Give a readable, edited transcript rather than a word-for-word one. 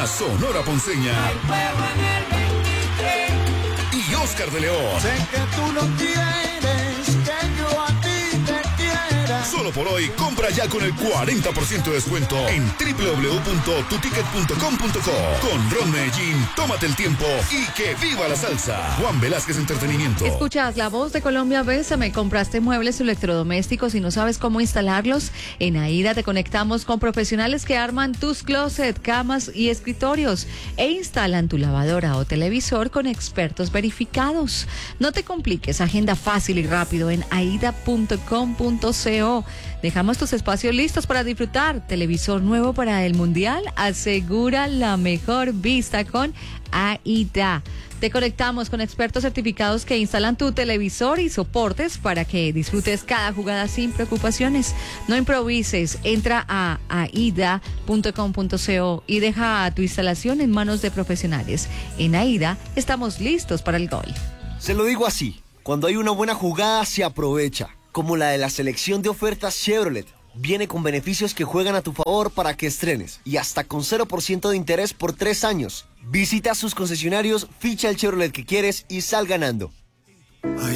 la Sonora Ponceña y Oscar de León. Sé que tú no quieres que yo a ti te quiera. Solo por hoy, compra ya con el 40% de descuento en www.tuticket.com.co. Con Ron Medellín, tómate el tiempo y que viva la salsa. Juan Velázquez Entretenimiento. Escuchas La Voz de Colombia. Bésame. ¿Compraste muebles electrodomésticos y no sabes cómo instalarlos? En AIDA te conectamos con profesionales que arman tus closet, camas y escritorios e instalan tu lavadora o televisor con expertos verificados. No te compliques, agenda fácil y rápido en aida.com.co. Dejamos tus espacios listos para disfrutar. Televisor nuevo para el Mundial. Asegura la mejor vista con AIDA. Te conectamos con expertos certificados que instalan tu televisor y soportes para que disfrutes cada jugada sin preocupaciones. No improvises, entra a aida.com.co y deja tu instalación en manos de profesionales. En AIDA estamos listos para el gol. Se lo digo así, cuando hay una buena jugada se aprovecha, como la de la selección de ofertas Chevrolet. Viene con beneficios que juegan a tu favor para que estrenes y hasta con 0% de interés por 3 años. Visita sus concesionarios, ficha el Chevrolet que quieres y sal ganando.